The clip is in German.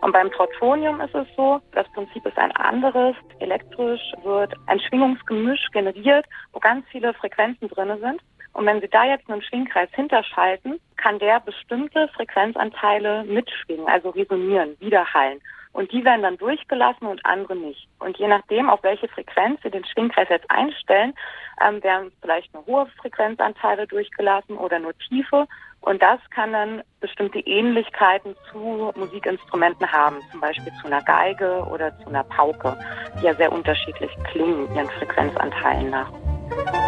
Und beim Trautonium ist es so, das Prinzip ist ein anderes. Elektrisch wird ein Schwingungsgemisch generiert, wo ganz viele Frequenzen drin sind. Und wenn Sie da jetzt einen Schwingkreis hinterschalten, kann der bestimmte Frequenzanteile mitschwingen, also resonieren, widerhallen. Und die werden dann durchgelassen und andere nicht. Und je nachdem, auf welche Frequenz Sie den Schwingkreis jetzt einstellen, werden vielleicht nur hohe Frequenzanteile durchgelassen oder nur tiefe. Und das kann dann bestimmte Ähnlichkeiten zu Musikinstrumenten haben, zum Beispiel zu einer Geige oder zu einer Pauke, die ja sehr unterschiedlich klingen, ihren Frequenzanteilen nach.